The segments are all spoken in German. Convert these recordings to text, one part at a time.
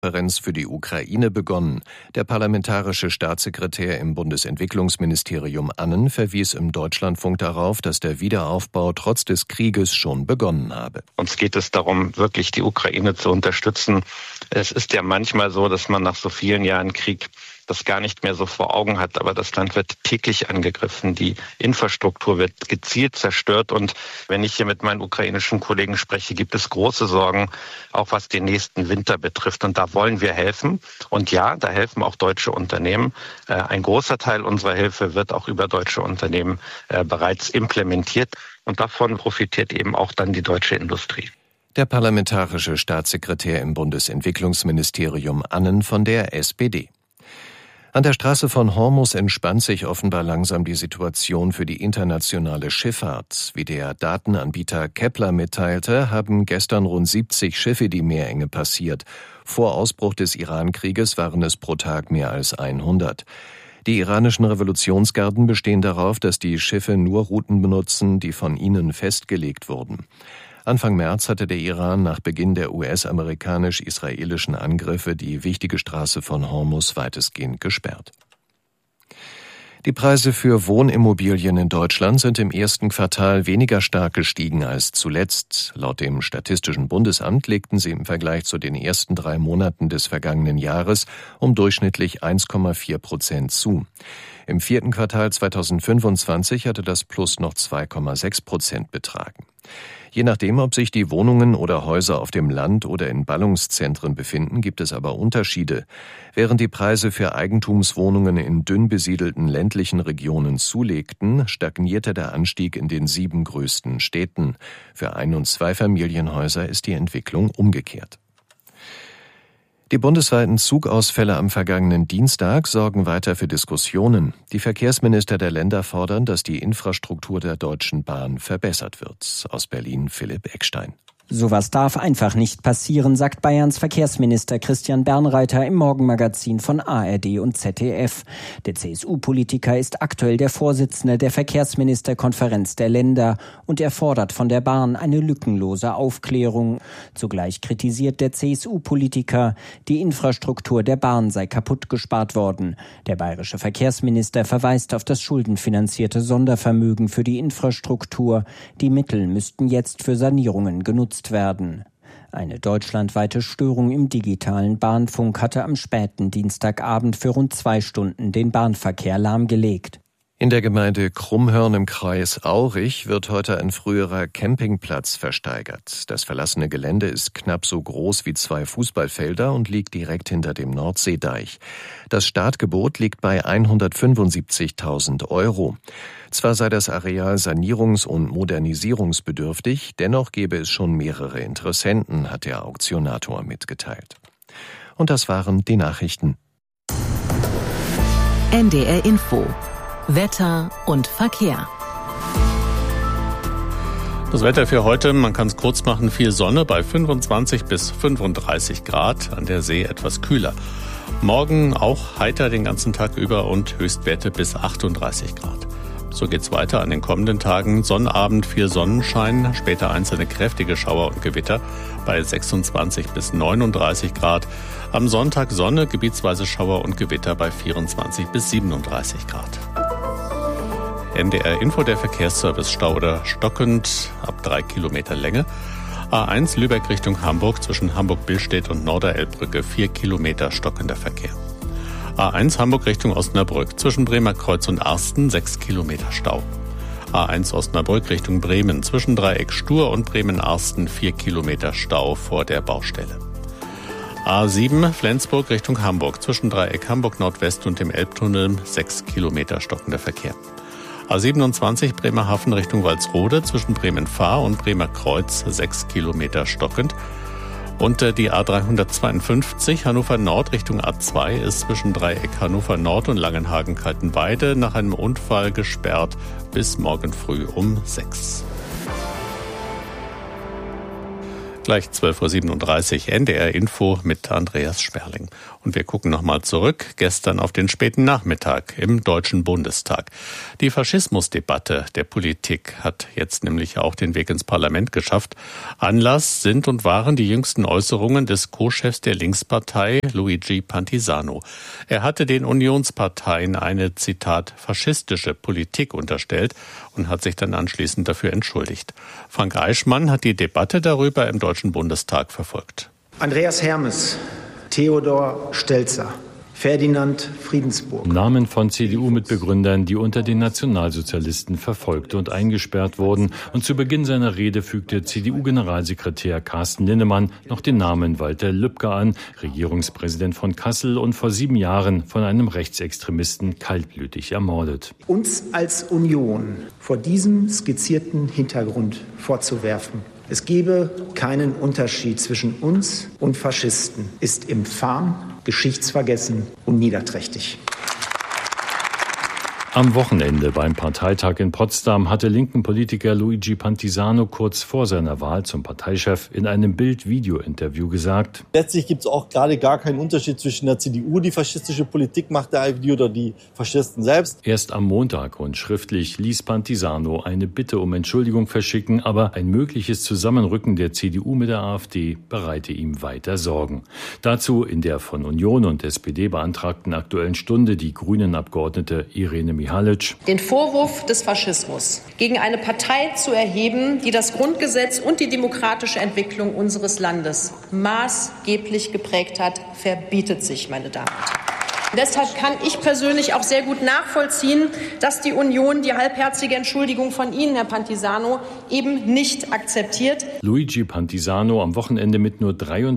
Konferenz für die Ukraine begonnen. Der parlamentarische Staatssekretär im Bundesentwicklungsministerium Annen verwies im Deutschlandfunk darauf, dass der Wiederaufbau trotz des Krieges schon begonnen habe. Uns geht es darum, wirklich die Ukraine zu unterstützen. Es ist ja manchmal so, dass man nach so vielen Jahren Krieg das gar nicht mehr so vor Augen hat, aber das Land wird täglich angegriffen, die Infrastruktur wird gezielt zerstört und wenn ich hier mit meinen ukrainischen Kollegen spreche, gibt es große Sorgen, auch was den nächsten Winter betrifft und da wollen wir helfen und ja, da helfen auch deutsche Unternehmen. Ein großer Teil unserer Hilfe wird auch über deutsche Unternehmen bereits implementiert und davon profitiert eben auch dann die deutsche Industrie. Der parlamentarische Staatssekretär im Bundesentwicklungsministerium Annen von der SPD. An der Straße von Hormuz entspannt sich offenbar langsam die Situation für die internationale Schifffahrt. Wie der Datenanbieter Kepler mitteilte, haben gestern rund 70 Schiffe die Meerenge passiert. Vor Ausbruch des Iran-Krieges waren es pro Tag mehr als 100. Die iranischen Revolutionsgarden bestehen darauf, dass die Schiffe nur Routen benutzen, die von ihnen festgelegt wurden. Anfang März hatte der Iran nach Beginn der US-amerikanisch-israelischen Angriffe die wichtige Straße von Hormuz weitestgehend gesperrt. Die Preise für Wohnimmobilien in Deutschland sind im ersten Quartal weniger stark gestiegen als zuletzt. Laut dem Statistischen Bundesamt legten sie im Vergleich zu den ersten 3 Monaten des vergangenen Jahres um durchschnittlich 1,4% zu. Im 4. Quartal 2025 hatte das Plus noch 2,6% betragen. Je nachdem, ob sich die Wohnungen oder Häuser auf dem Land oder in Ballungszentren befinden, gibt es aber Unterschiede. Während die Preise für Eigentumswohnungen in dünn besiedelten ländlichen Regionen zulegten, stagnierte der Anstieg in den 7 größten Städten. Für Ein- und Zweifamilienhäuser ist die Entwicklung umgekehrt. Die bundesweiten Zugausfälle am vergangenen Dienstag sorgen weiter für Diskussionen. Die Verkehrsminister der Länder fordern, dass die Infrastruktur der Deutschen Bahn verbessert wird. Aus Berlin Philipp Eckstein. Sowas darf einfach nicht passieren, sagt Bayerns Verkehrsminister Christian Bernreiter im Morgenmagazin von ARD und ZDF. Der CSU-Politiker ist aktuell der Vorsitzende der Verkehrsministerkonferenz der Länder und er fordert von der Bahn eine lückenlose Aufklärung. Zugleich kritisiert der CSU-Politiker, die Infrastruktur der Bahn sei kaputt gespart worden. Der bayerische Verkehrsminister verweist auf das schuldenfinanzierte Sondervermögen für die Infrastruktur. Die Mittel müssten jetzt für Sanierungen genutzt werden. Eine deutschlandweite Störung im digitalen Bahnfunk hatte am späten Dienstagabend für rund 2 Stunden den Bahnverkehr lahmgelegt. In der Gemeinde Krummhörn im Kreis Aurich wird heute ein früherer Campingplatz versteigert. Das verlassene Gelände ist knapp so groß wie 2 Fußballfelder und liegt direkt hinter dem Nordseedeich. Das Startgebot liegt bei 175.000 €. Zwar sei das Areal sanierungs- und modernisierungsbedürftig, dennoch gäbe es schon mehrere Interessenten, hat der Auktionator mitgeteilt. Und das waren die Nachrichten. NDR Info. Wetter und Verkehr. Das Wetter für heute, man kann es kurz machen, viel Sonne bei 25 bis 35 Grad, an der See etwas kühler. Morgen auch heiter den ganzen Tag über und Höchstwerte bis 38 Grad. So geht's weiter an den kommenden Tagen. Sonnabend viel Sonnenschein, später einzelne kräftige Schauer und Gewitter bei 26 bis 39 Grad. Am Sonntag Sonne, gebietsweise Schauer und Gewitter bei 24 bis 37 Grad. NDR Info, der Verkehrsservice Stauder stockend ab 3 Kilometer Länge. A1 Lübeck Richtung Hamburg zwischen Hamburg-Billstedt und Norderelbbrücke 4 Kilometer stockender Verkehr. A1 Hamburg Richtung Osnabrück zwischen Bremerkreuz und Arsten 6 Kilometer Stau. A1 Osnabrück Richtung Bremen zwischen Dreieck Stur und Bremen-Arsten 4 Kilometer Stau vor der Baustelle. A7 Flensburg Richtung Hamburg zwischen Dreieck Hamburg Nordwest und dem Elbtunnel 6 Kilometer stockender Verkehr. A27 Bremerhaven Richtung Walsrode zwischen Bremen-Fahr und Bremerkreuz 6 Kilometer stockend. Und die A352 Hannover Nord Richtung A2 ist zwischen Dreieck Hannover Nord und Langenhagen-Kaltenweide nach einem Unfall gesperrt bis morgen früh um 6. Gleich 12.37 Uhr NDR Info mit Andreas Sperling. Und wir gucken nochmal zurück, gestern auf den späten Nachmittag im Deutschen Bundestag. Die Faschismusdebatte der Politik hat jetzt nämlich auch den Weg ins Parlament geschafft. Anlass sind und waren die jüngsten Äußerungen des Co-Chefs der Linkspartei, Luigi Pantisano. Er hatte den Unionsparteien eine, Zitat, faschistische Politik unterstellt und hat sich dann anschließend dafür entschuldigt. Frank Eichmann hat die Debatte darüber im Deutschen Bundestag verfolgt. Andreas Hermes, Theodor Stelzer, Ferdinand Friedensburg. Namen von CDU-Mitbegründern, die unter den Nationalsozialisten verfolgt und eingesperrt wurden. Und zu Beginn seiner Rede fügte CDU-Generalsekretär Carsten Linnemann noch den Namen Walter Lübcke an, Regierungspräsident von Kassel und vor 7 Jahren von einem Rechtsextremisten kaltblütig ermordet. Uns als Union vor diesem skizzierten Hintergrund vorzuwerfen, es gebe keinen Unterschied zwischen uns und Faschisten, ist infam, geschichtsvergessen und niederträchtig. Am Wochenende beim Parteitag in Potsdam hatte linken Politiker Luigi Pantisano kurz vor seiner Wahl zum Parteichef in einem Bild-Video-Interview gesagt: Letztlich gibt es auch gerade gar keinen Unterschied zwischen der CDU, die faschistische Politik macht, der AfD oder die Faschisten selbst. Erst am Montag und schriftlich ließ Pantisano eine Bitte um Entschuldigung verschicken, aber ein mögliches Zusammenrücken der CDU mit der AfD bereite ihm weiter Sorgen. Dazu in der von Union und SPD beantragten Aktuellen Stunde die Grünen-Abgeordnete Irene Mihalic. Den Vorwurf des Faschismus gegen eine Partei zu erheben, die das Grundgesetz und die demokratische Entwicklung unseres Landes maßgeblich geprägt hat, verbietet sich, meine Damen und Herren. Deshalb kann ich persönlich auch sehr gut nachvollziehen, dass die Union die halbherzige Entschuldigung von Ihnen, Herr Pantisano, eben nicht akzeptiert. Luigi Pantisano, am Wochenende mit nur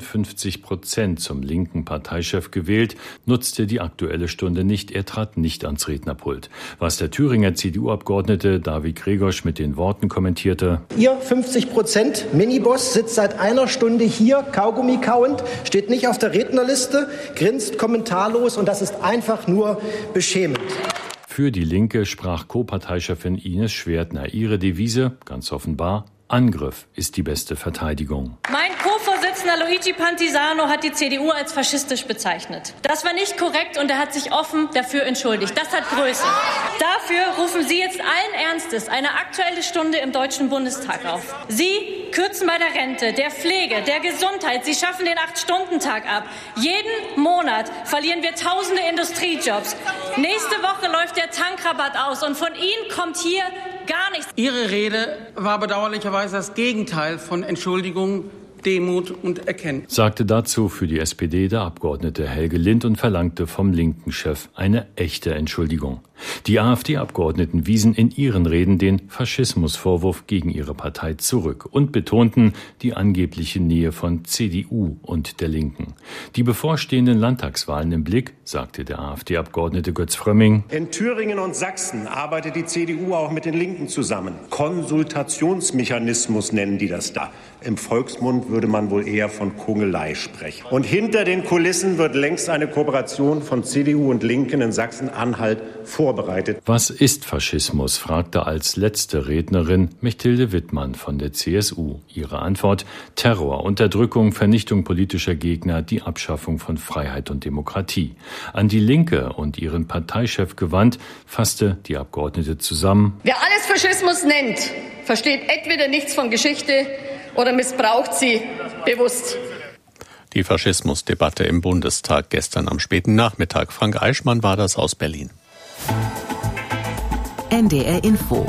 53% zum linken Parteichef gewählt, nutzte die Aktuelle Stunde nicht. Er trat nicht ans Rednerpult. Was der Thüringer CDU-Abgeordnete David Gregorsch mit den Worten kommentierte: Ihr 50% Miniboss sitzt seit einer Stunde hier, Kaugummi kauend, steht nicht auf der Rednerliste, grinst kommentarlos, und das ist einfach nur beschämend. Für die Linke sprach Co-Parteichefin Ines Schwertner. Ihre Devise, ganz offenbar: Angriff ist die beste Verteidigung. Mein Co-Vorsitzender Luigi Pantisano hat die CDU als faschistisch bezeichnet. Das war nicht korrekt und er hat sich offen dafür entschuldigt. Das hat Größe. Dafür rufen Sie jetzt allen Ernstes eine Aktuelle Stunde im Deutschen Bundestag auf. Sie kürzen bei der Rente, der Pflege, der Gesundheit. Sie schaffen den 8-Stunden-Tag ab. Jeden Monat verlieren wir tausende Industriejobs. Nächste Woche läuft der Tankrabatt aus und von Ihnen kommt hier gar nichts. Ihre Rede war bedauerlicherweise das Gegenteil von Entschuldigung, Demut und Erkenntnis, sagte dazu für die SPD der Abgeordnete Helge Lind und verlangte vom linken Chef eine echte Entschuldigung. Die AfD-Abgeordneten wiesen in ihren Reden den Faschismusvorwurf gegen ihre Partei zurück und betonten die angebliche Nähe von CDU und der Linken. Die bevorstehenden Landtagswahlen im Blick, sagte der AfD-Abgeordnete Götz Frömming: In Thüringen und Sachsen arbeitet die CDU auch mit den Linken zusammen. Konsultationsmechanismus nennen die das da. Im Volksmund würde man wohl eher von Kungelei sprechen. Und hinter den Kulissen wird längst eine Kooperation von CDU und Linken in Sachsen-Anhalt vorbereitet. Was ist Faschismus?, fragte als letzte Rednerin Mechthilde Wittmann von der CSU. Ihre Antwort: Terror, Unterdrückung, Vernichtung politischer Gegner, die Abschaffung von Freiheit und Demokratie. An die Linke und ihren Parteichef gewandt, fasste die Abgeordnete zusammen: Wer alles Faschismus nennt, versteht entweder nichts von Geschichte oder missbraucht sie bewusst. Die Faschismusdebatte im Bundestag gestern am späten Nachmittag. Frank Eichmann war das aus Berlin. NDR Info.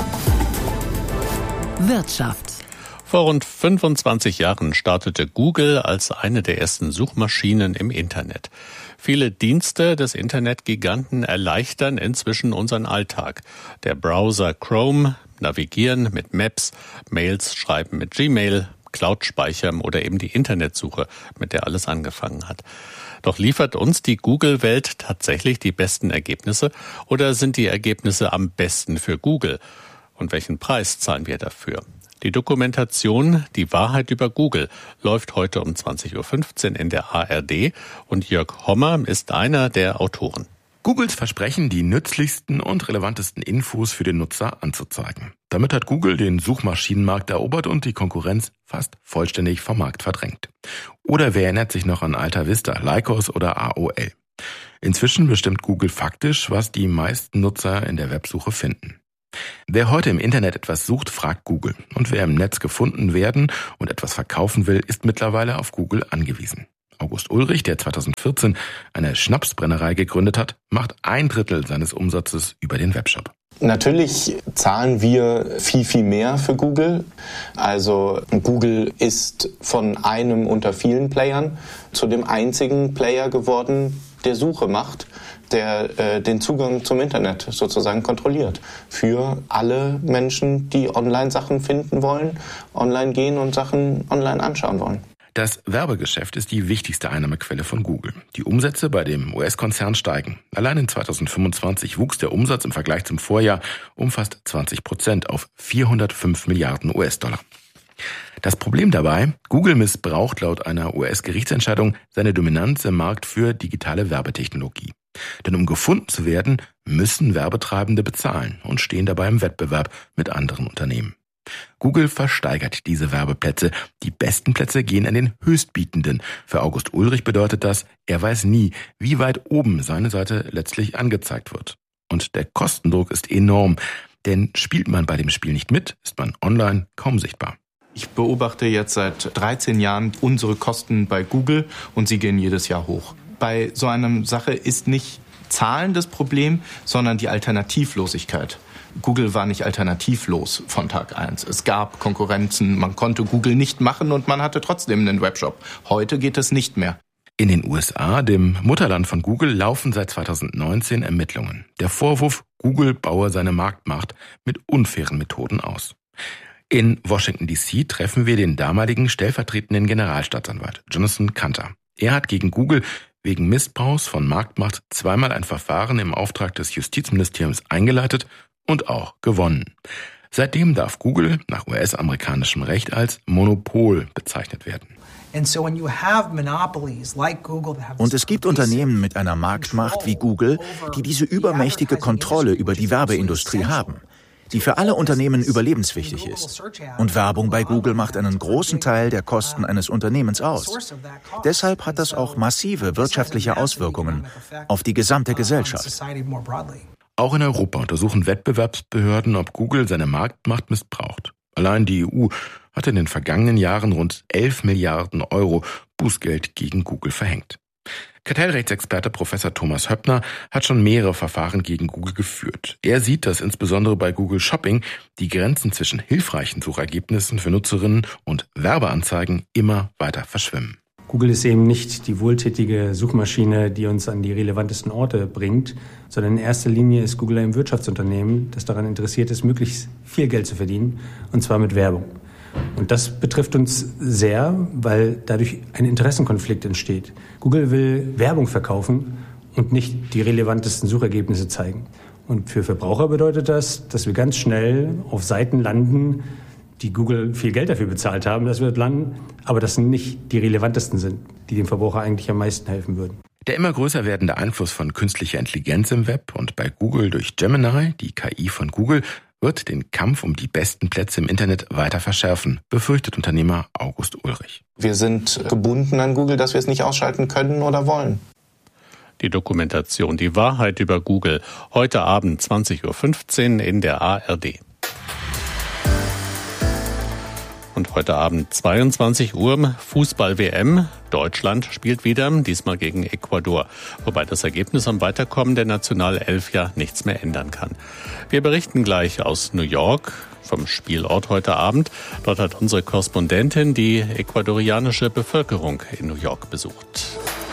Wirtschaft. Vor rund 25 Jahren startete Google als eine der ersten Suchmaschinen im Internet. Viele Dienste des Internetgiganten erleichtern inzwischen unseren Alltag. Der Browser Chrome, Navigieren mit Maps, Mails schreiben mit Gmail, Cloud speichern oder eben die Internetsuche, mit der alles angefangen hat. Doch liefert uns die Google-Welt tatsächlich die besten Ergebnisse oder sind die Ergebnisse am besten für Google? Und welchen Preis zahlen wir dafür? Die Dokumentation Die Wahrheit über Google läuft heute um 20.15 Uhr in der ARD und Jörg Hommer ist einer der Autoren. Googles Versprechen, die nützlichsten und relevantesten Infos für den Nutzer anzuzeigen. Damit hat Google den Suchmaschinenmarkt erobert und die Konkurrenz fast vollständig vom Markt verdrängt. Oder wer erinnert sich noch an Alta Vista, Lycos oder AOL? Inzwischen bestimmt Google faktisch, was die meisten Nutzer in der Websuche finden. Wer heute im Internet etwas sucht, fragt Google. Und wer im Netz gefunden werden und etwas verkaufen will, ist mittlerweile auf Google angewiesen. August Ulrich, der 2014 eine Schnapsbrennerei gegründet hat, macht 1/3 seines Umsatzes über den Webshop. Natürlich zahlen wir viel mehr für Google. Also Google ist von einem unter vielen Playern zu dem einzigen Player geworden, der Suche macht, der den Zugang zum Internet sozusagen kontrolliert. Für alle Menschen, die online Sachen finden wollen, online gehen und Sachen online anschauen wollen. Das Werbegeschäft ist die wichtigste Einnahmequelle von Google. Die Umsätze bei dem US-Konzern steigen. Allein in 2025 wuchs der Umsatz im Vergleich zum Vorjahr um fast 20% auf 405 Milliarden US-Dollar. Das Problem dabei, Google missbraucht laut einer US-Gerichtsentscheidung seine Dominanz im Markt für digitale Werbetechnologie. Denn um gefunden zu werden, müssen Werbetreibende bezahlen und stehen dabei im Wettbewerb mit anderen Unternehmen. Google versteigert diese Werbeplätze. Die besten Plätze gehen an den Höchstbietenden. Für August Ulrich bedeutet das, er weiß nie, wie weit oben seine Seite letztlich angezeigt wird. Und der Kostendruck ist enorm, denn spielt man bei dem Spiel nicht mit, ist man online kaum sichtbar. Ich beobachte jetzt seit 13 Jahren unsere Kosten bei Google und sie gehen jedes Jahr hoch. Bei so einer Sache ist nicht Zahlen das Problem, sondern die Alternativlosigkeit. Google war nicht alternativlos von Tag 1. Es gab Konkurrenzen, man konnte Google nicht machen und man hatte trotzdem einen Webshop. Heute geht es nicht mehr. In den USA, dem Mutterland von Google, laufen seit 2019 Ermittlungen. Der Vorwurf, Google baue seine Marktmacht mit unfairen Methoden aus. In Washington D.C. treffen wir den damaligen stellvertretenden Generalstaatsanwalt Jonathan Kanter. Er hat gegen Google wegen Missbrauchs von Marktmacht zweimal ein Verfahren im Auftrag des Justizministeriums eingeleitet und auch gewonnen. Seitdem darf Google nach US-amerikanischem Recht als Monopol bezeichnet werden. Und es gibt Unternehmen mit einer Marktmacht wie Google, die diese übermächtige Kontrolle über die Werbeindustrie haben, die für alle Unternehmen überlebenswichtig ist. Und Werbung bei Google macht einen großen Teil der Kosten eines Unternehmens aus. Deshalb hat das auch massive wirtschaftliche Auswirkungen auf die gesamte Gesellschaft. Auch in Europa untersuchen Wettbewerbsbehörden, ob Google seine Marktmacht missbraucht. Allein die EU hat in den vergangenen Jahren rund 11 Milliarden Euro Bußgeld gegen Google verhängt. Kartellrechtsexperte Professor Thomas Höppner hat schon mehrere Verfahren gegen Google geführt. Er sieht, dass insbesondere bei Google Shopping die Grenzen zwischen hilfreichen Suchergebnissen für Nutzerinnen und Werbeanzeigen immer weiter verschwimmen. Google ist eben nicht die wohltätige Suchmaschine, die uns an die relevantesten Orte bringt, sondern in erster Linie ist Google ein Wirtschaftsunternehmen, das daran interessiert ist, möglichst viel Geld zu verdienen, und zwar mit Werbung. Und das betrifft uns sehr, weil dadurch ein Interessenkonflikt entsteht. Google will Werbung verkaufen und nicht die relevantesten Suchergebnisse zeigen. Und für Verbraucher bedeutet das, dass wir ganz schnell auf Seiten landen, die Google viel Geld dafür bezahlt haben, dass wir dort landen, aber das nicht die relevantesten sind, die dem Verbraucher eigentlich am meisten helfen würden. Der immer größer werdende Einfluss von künstlicher Intelligenz im Web und bei Google durch Gemini, die KI von Google, wird den Kampf um die besten Plätze im Internet weiter verschärfen, befürchtet Unternehmer August Ulrich. Wir sind gebunden an Google, dass wir es nicht ausschalten können oder wollen. Die Dokumentation Die Wahrheit über Google, heute Abend 20.15 Uhr in der ARD. Und heute Abend 22 Uhr Fußball-WM. Deutschland spielt wieder, diesmal gegen Ecuador. Wobei das Ergebnis am Weiterkommen der Nationalelf ja nichts mehr ändern kann. Wir berichten gleich aus New York vom Spielort heute Abend. Dort hat unsere Korrespondentin die ecuadorianische Bevölkerung in New York besucht.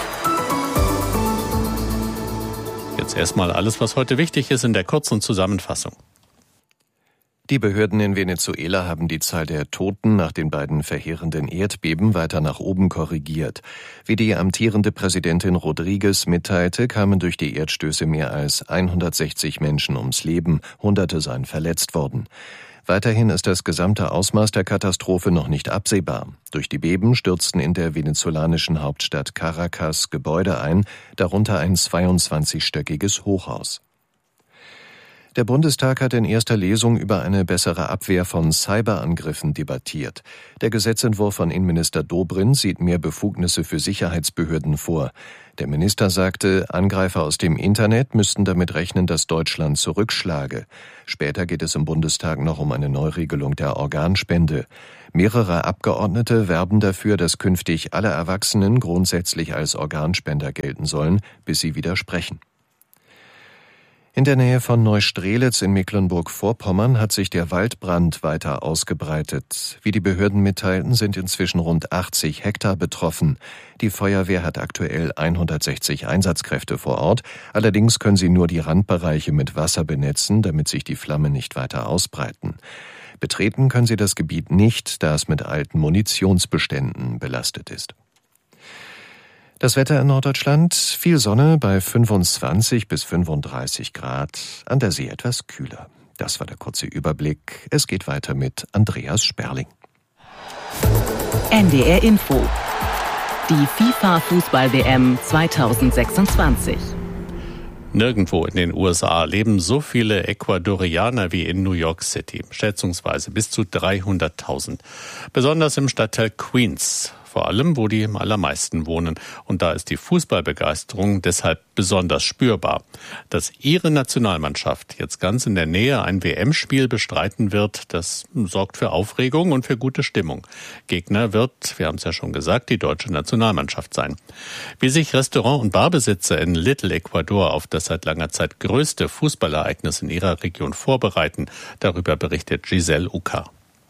Jetzt erstmal alles, was heute wichtig ist in der kurzen Zusammenfassung. Die Behörden in Venezuela haben die Zahl der Toten nach den beiden verheerenden Erdbeben weiter nach oben korrigiert. Wie die amtierende Präsidentin Rodriguez mitteilte, kamen durch die Erdstöße mehr als 160 Menschen ums Leben, Hunderte seien verletzt worden. Weiterhin ist das gesamte Ausmaß der Katastrophe noch nicht absehbar. Durch die Beben stürzten in der venezolanischen Hauptstadt Caracas Gebäude ein, darunter ein 22-stöckiges Hochhaus. Der Bundestag hat in erster Lesung über eine bessere Abwehr von Cyberangriffen debattiert. Der Gesetzentwurf von Innenminister Dobrindt sieht mehr Befugnisse für Sicherheitsbehörden vor. Der Minister sagte, Angreifer aus dem Internet müssten damit rechnen, dass Deutschland zurückschlage. Später geht es im Bundestag noch um eine Neuregelung der Organspende. Mehrere Abgeordnete werben dafür, dass künftig alle Erwachsenen grundsätzlich als Organspender gelten sollen, bis sie widersprechen. In der Nähe von Neustrelitz in Mecklenburg-Vorpommern hat sich der Waldbrand weiter ausgebreitet. Wie die Behörden mitteilten, sind inzwischen rund 80 Hektar betroffen. Die Feuerwehr hat aktuell 160 Einsatzkräfte vor Ort. Allerdings können sie nur die Randbereiche mit Wasser benetzen, damit sich die Flammen nicht weiter ausbreiten. Betreten können sie das Gebiet nicht, da es mit alten Munitionsbeständen belastet ist. Das Wetter in Norddeutschland, viel Sonne bei 25 bis 35 Grad, an der See etwas kühler. Das war der kurze Überblick. Es geht weiter mit Andreas Sperling. NDR Info. Die FIFA-Fußball-WM 2026. Nirgendwo in den USA leben so viele Ecuadorianer wie in New York City, schätzungsweise bis zu 300.000. Besonders im Stadtteil Queens, vor allem, wo die am allermeisten wohnen. Und da ist die Fußballbegeisterung deshalb besonders spürbar. Dass ihre Nationalmannschaft jetzt ganz in der Nähe ein WM-Spiel bestreiten wird, das sorgt für Aufregung und für gute Stimmung. Gegner wird, wir haben es ja schon gesagt, die deutsche Nationalmannschaft sein. Wie sich Restaurant- und Barbesitzer in Little Ecuador auf das seit langer Zeit größte Fußballereignis in ihrer Region vorbereiten, darüber berichtet Giselle Ucar.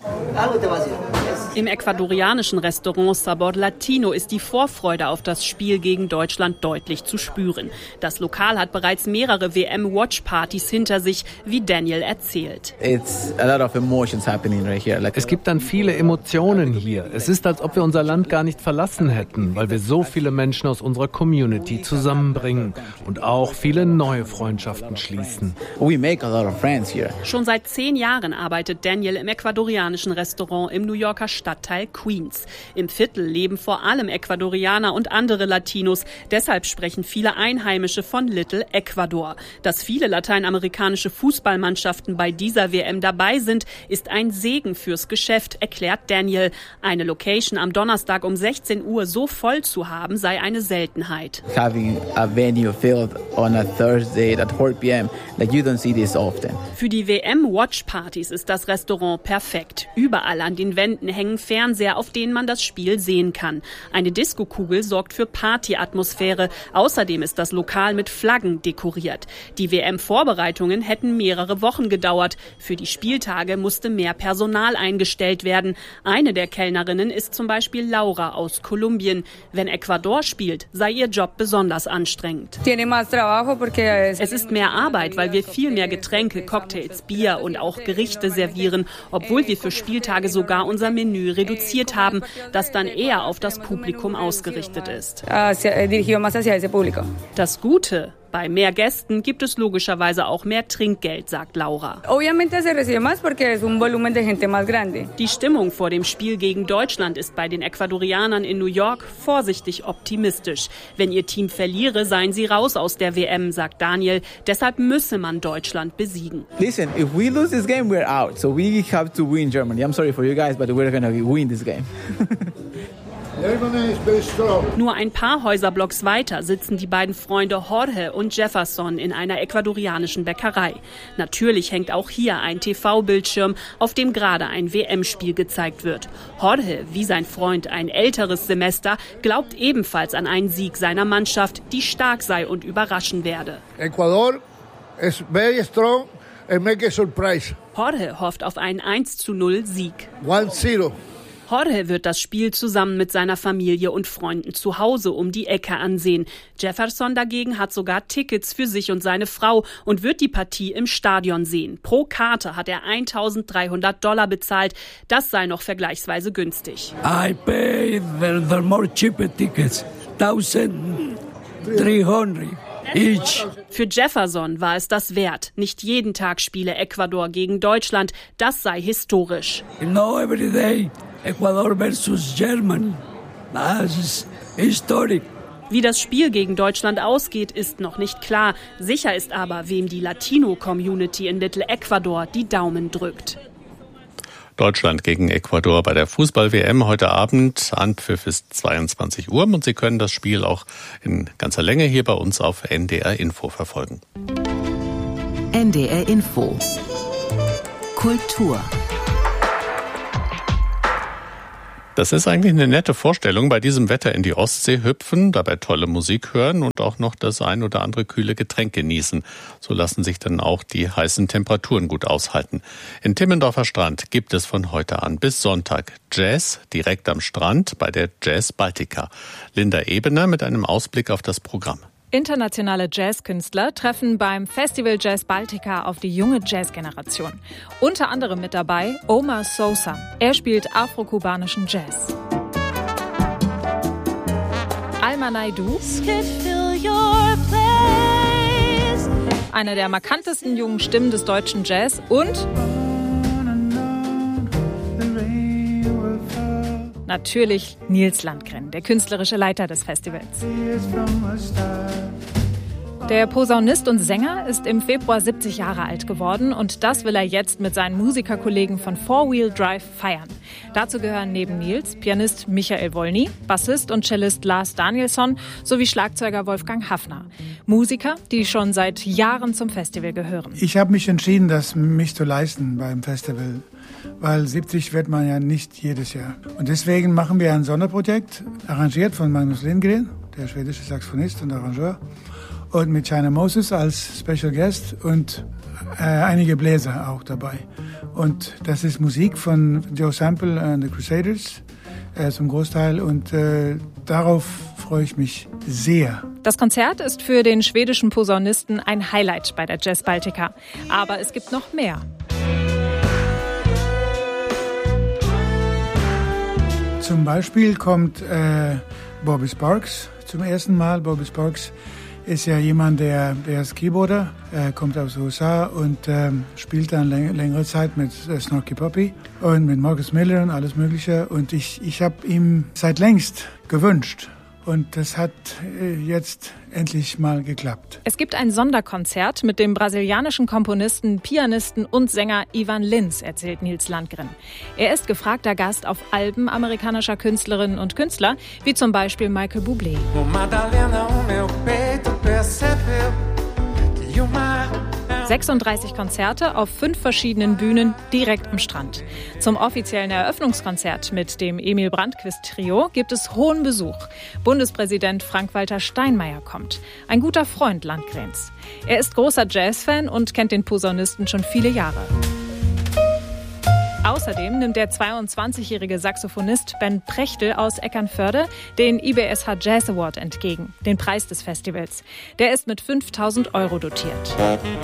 Im ecuadorianischen Restaurant Sabor Latino ist die Vorfreude auf das Spiel gegen Deutschland deutlich zu spüren. Das Lokal hat bereits mehrere WM-Watch-Partys hinter sich, wie Daniel erzählt. Es gibt dann viele Emotionen hier. Es ist, als ob wir unser Land gar nicht verlassen hätten, weil wir so viele Menschen aus unserer Community zusammenbringen und auch viele neue Freundschaften schließen. Schon seit 10 Jahren arbeitet Daniel im ecuadorianischen Restaurant im New Yorker Stadtteil Queens. Im Viertel leben vor allem Ecuadorianer und andere Latinos. Deshalb sprechen viele Einheimische von Little Ecuador. Dass viele lateinamerikanische Fußballmannschaften bei dieser WM dabei sind, ist ein Segen fürs Geschäft, erklärt Daniel. Eine Location am Donnerstag um 16 Uhr so voll zu haben, sei eine Seltenheit. Having a venue filled on a Thursday at 4 p.m. like you don't see this often. Für die WM-Watch-Partys ist das Restaurant perfekt. Überall an den Wänden hängen Fernseher, auf denen man das Spiel sehen kann. Eine Diskokugel sorgt für Partyatmosphäre. Außerdem ist das Lokal mit Flaggen dekoriert. Die WM-Vorbereitungen hätten mehrere Wochen gedauert. Für die Spieltage musste mehr Personal eingestellt werden. Eine der Kellnerinnen ist zum Beispiel Laura aus Kolumbien. Wenn Ecuador spielt, sei ihr Job besonders anstrengend. Es ist mehr Arbeit, weil wir viel mehr Getränke, Cocktails, Bier und auch Gerichte servieren, obwohl wir für Spieltage sogar unser Menü reduziert haben, das dann eher auf das Publikum ausgerichtet ist. Das Gute: bei mehr Gästen gibt es logischerweise auch mehr Trinkgeld, sagt Laura. Die Stimmung vor dem Spiel gegen Deutschland ist bei den Ecuadorianern in New York vorsichtig optimistisch. Wenn ihr Team verliere, seien sie raus aus der WM, sagt Daniel. Deshalb müsse man Deutschland besiegen. Listen, if we lose this game, we're out. So we have to win Germany. I'm sorry for you guys, but we're going to win this game. Nur ein paar Häuserblocks weiter sitzen die beiden Freunde Jorge und Jefferson in einer ecuadorianischen Bäckerei. Natürlich hängt auch hier ein TV-Bildschirm, auf dem gerade ein WM-Spiel gezeigt wird. Jorge, wie sein Freund ein älteres Semester, glaubt ebenfalls an einen Sieg seiner Mannschaft, die stark sei und überraschen werde. Ecuador is very strong and make a surprise. Jorge hofft auf einen 1:0 Sieg. 1-0. Jorge wird das Spiel zusammen mit seiner Familie und Freunden zu Hause um die Ecke ansehen. Jefferson dagegen hat sogar Tickets für sich und seine Frau und wird die Partie im Stadion sehen. Pro Karte hat er $1.300 bezahlt. Das sei noch vergleichsweise günstig. I pay the more cheaper tickets, 1,300. Für Jefferson war es das wert. Nicht jeden Tag spiele Ecuador gegen Deutschland. Das sei historisch. Every day Ecuador versus Germany. Das ist historisch. Wie das Spiel gegen Deutschland ausgeht, ist noch nicht klar. Sicher ist aber, wem die Latino-Community in Little Ecuador die Daumen drückt. Deutschland gegen Ecuador bei der Fußball-WM heute Abend. Anpfiff ist 22 Uhr und Sie können das Spiel auch in ganzer Länge hier bei uns auf NDR Info verfolgen. NDR Info. Kultur. Das ist eigentlich eine nette Vorstellung, bei diesem Wetter in die Ostsee hüpfen, dabei tolle Musik hören und auch noch das ein oder andere kühle Getränk genießen. So lassen sich dann auch die heißen Temperaturen gut aushalten. In Timmendorfer Strand gibt es von heute an bis Sonntag Jazz direkt am Strand bei der Jazz Baltica. Linda Ebener mit einem Ausblick auf das Programm. Internationale Jazzkünstler treffen beim Festival Jazz Baltica auf die junge Jazzgeneration. Unter anderem mit dabei Omar Sosa. Er spielt afro-kubanischen Jazz. Alma Naidoo, eine der markantesten jungen Stimmen des deutschen Jazz, und natürlich Nils Landgren, der künstlerische Leiter des Festivals. Der Posaunist und Sänger ist im Februar 70 Jahre alt geworden und das will er jetzt mit seinen Musikerkollegen von Four Wheel Drive feiern. Dazu gehören neben Nils Pianist Michael Wolny, Bassist und Cellist Lars Danielsson sowie Schlagzeuger Wolfgang Haffner. Musiker, die schon seit Jahren zum Festival gehören. Ich habe mich entschieden, das mich zu leisten beim Festival, weil 70 wird man ja nicht jedes Jahr. Und deswegen machen wir ein Sonderprojekt, arrangiert von Magnus Lindgren, der schwedische Saxophonist und Arrangeur, und mit China Moses als Special Guest und einige Bläser auch dabei. Und das ist Musik von Joe Sample and the Crusaders zum Großteil und darauf freue ich mich sehr. Das Konzert ist für den schwedischen Posaunisten ein Highlight bei der Jazz Baltica. Aber es gibt noch mehr. Zum Beispiel kommt Bobby Sparks zum ersten Mal. Bobby Sparks ist ja jemand, der ist Keyboarder, kommt aus den USA und spielt dann längere Zeit mit Snarky Puppy und mit Marcus Miller und alles Mögliche. Und ich habe ihm seit längst gewünscht. Und das hat jetzt endlich mal geklappt. Es gibt ein Sonderkonzert mit dem brasilianischen Komponisten, Pianisten und Sänger Ivan Lins, erzählt Nils Landgren. Er ist gefragter Gast auf Alben amerikanischer Künstlerinnen und Künstler, wie zum Beispiel Michael Bublé. 36 Konzerte auf 5 verschiedenen Bühnen direkt am Strand. Zum offiziellen Eröffnungskonzert mit dem Emil Brandquist-Trio gibt es hohen Besuch. Bundespräsident Frank-Walter Steinmeier kommt. Ein guter Freund Landgrens. Er ist großer Jazzfan und kennt den Posaunisten schon viele Jahre. Außerdem nimmt der 22-jährige Saxophonist Ben Prechtel aus Eckernförde den IBSH Jazz Award entgegen, den Preis des Festivals. Der ist mit 5.000 € dotiert.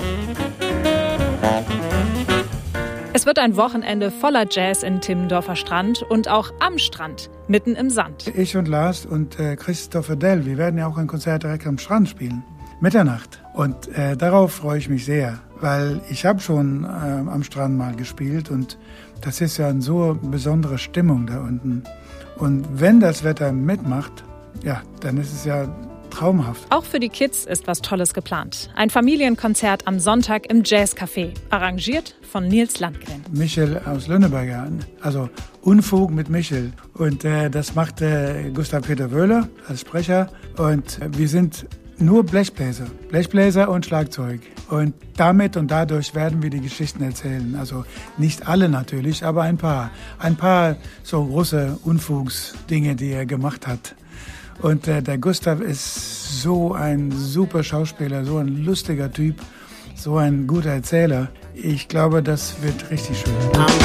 Es wird ein Wochenende voller Jazz in Timmendorfer Strand und auch am Strand, mitten im Sand. Ich und Lars und Christopher Dell, wir werden ja auch ein Konzert direkt am Strand spielen. Mitternacht. Und darauf freue ich mich sehr, weil ich habe schon am Strand mal gespielt und das ist ja eine so besondere Stimmung da unten. Und wenn das Wetter mitmacht, ja, dann ist es ja traumhaft. Auch für die Kids ist was Tolles geplant. Ein Familienkonzert am Sonntag im Jazzcafé, arrangiert von Nils Landgren. Michel aus Lönneberger, also Unfug mit Michel. Und das macht Gustav Peter Wöhler als Sprecher. Und wir sind nur Blechbläser und Schlagzeug. Und damit und dadurch werden wir die Geschichten erzählen. Also nicht alle natürlich, aber ein paar. Ein paar so große Unfugsdinge, die er gemacht hat. Und der Gustav ist so ein super Schauspieler, so ein lustiger Typ, so ein guter Erzähler. Ich glaube, das wird richtig schön.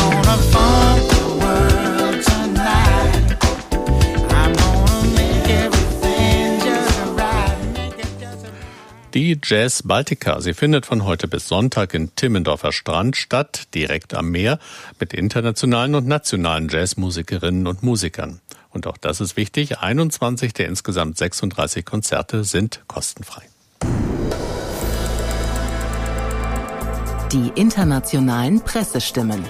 Die Jazz Baltica, sie findet von heute bis Sonntag in Timmendorfer Strand statt, direkt am Meer, mit internationalen und nationalen Jazzmusikerinnen und Musikern. Und auch das ist wichtig, 21 der insgesamt 36 Konzerte sind kostenfrei. Die internationalen Pressestimmen.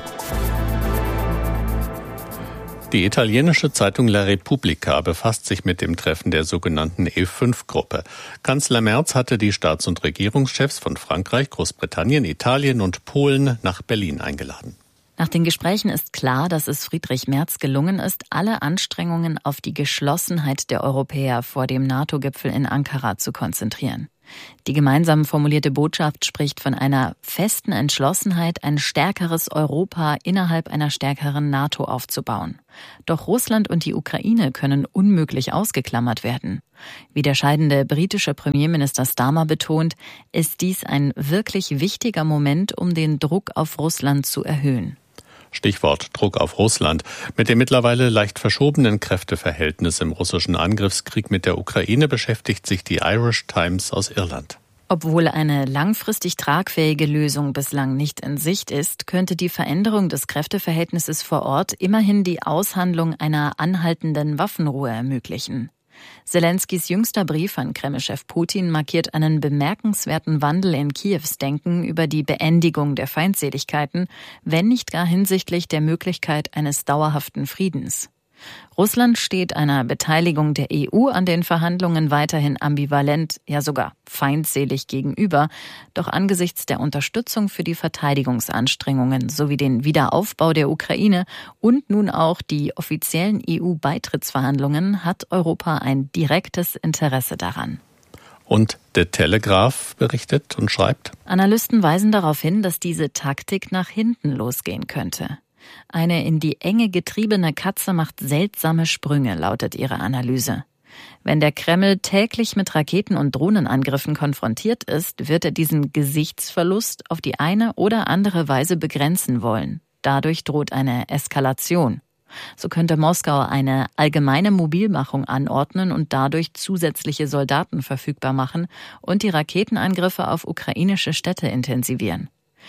Die italienische Zeitung La Repubblica befasst sich mit dem Treffen der sogenannten E5-Gruppe. Kanzler Merz hatte die Staats- und Regierungschefs von Frankreich, Großbritannien, Italien und Polen nach Berlin eingeladen. Nach den Gesprächen ist klar, dass es Friedrich Merz gelungen ist, alle Anstrengungen auf die Geschlossenheit der Europäer vor dem NATO-Gipfel in Ankara zu konzentrieren. Die gemeinsam formulierte Botschaft spricht von einer festen Entschlossenheit, ein stärkeres Europa innerhalb einer stärkeren NATO aufzubauen. Doch Russland und die Ukraine können unmöglich ausgeklammert werden. Wie der scheidende britische Premierminister Starmer betont, ist dies ein wirklich wichtiger Moment, um den Druck auf Russland zu erhöhen. Stichwort Druck auf Russland. Mit dem mittlerweile leicht verschobenen Kräfteverhältnis im russischen Angriffskrieg mit der Ukraine beschäftigt sich die Irish Times aus Irland. Obwohl eine langfristig tragfähige Lösung bislang nicht in Sicht ist, könnte die Veränderung des Kräfteverhältnisses vor Ort immerhin die Aushandlung einer anhaltenden Waffenruhe ermöglichen. Selenskys jüngster Brief an Kreml-Chef Putin markiert einen bemerkenswerten Wandel in Kiews Denken über die Beendigung der Feindseligkeiten, wenn nicht gar hinsichtlich der Möglichkeit eines dauerhaften Friedens. Russland steht einer Beteiligung der EU an den Verhandlungen weiterhin ambivalent, ja sogar feindselig gegenüber. Doch angesichts der Unterstützung für die Verteidigungsanstrengungen sowie den Wiederaufbau der Ukraine und nun auch die offiziellen EU-Beitrittsverhandlungen hat Europa ein direktes Interesse daran. Und The Telegraph berichtet und schreibt: Analysten weisen darauf hin, dass diese Taktik nach hinten losgehen könnte. Eine in die Enge getriebene Katze macht seltsame Sprünge, lautet ihre Analyse. Wenn der Kreml täglich mit Raketen- und Drohnenangriffen konfrontiert ist, wird er diesen Gesichtsverlust auf die eine oder andere Weise begrenzen wollen. Dadurch droht eine Eskalation. So könnte Moskau eine allgemeine Mobilmachung anordnen und dadurch zusätzliche Soldaten verfügbar machen und die Raketenangriffe auf ukrainische Städte intensivieren.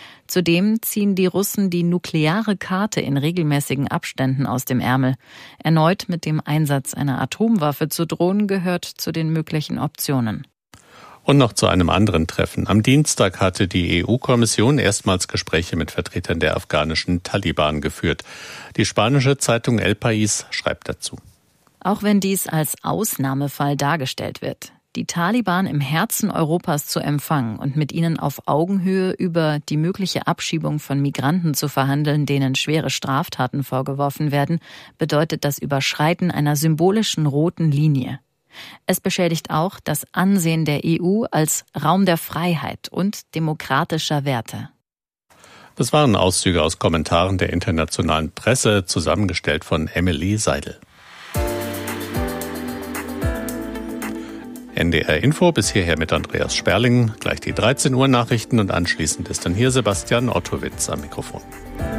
Zudem ziehen die Russen die nukleare Karte in regelmäßigen Abständen aus dem Ärmel. Erneut mit dem Einsatz einer Atomwaffe zu drohen, gehört zu den möglichen Optionen. Und noch zu einem anderen Treffen. Am Dienstag hatte die EU-Kommission erstmals Gespräche mit Vertretern der afghanischen Taliban geführt. Die spanische Zeitung El País schreibt dazu: Auch wenn dies als Ausnahmefall dargestellt wird, die Taliban im Herzen Europas zu empfangen und mit ihnen auf Augenhöhe über die mögliche Abschiebung von Migranten zu verhandeln, denen schwere Straftaten vorgeworfen werden, bedeutet das Überschreiten einer symbolischen roten Linie. Es beschädigt auch das Ansehen der EU als Raum der Freiheit und demokratischer Werte. Das waren Auszüge aus Kommentaren der internationalen Presse, zusammengestellt von Emily Seidel. NDR Info bis hierher mit Andreas Sperling, gleich die 13 Uhr Nachrichten und anschließend ist dann hier Sebastian Ottowitz am Mikrofon.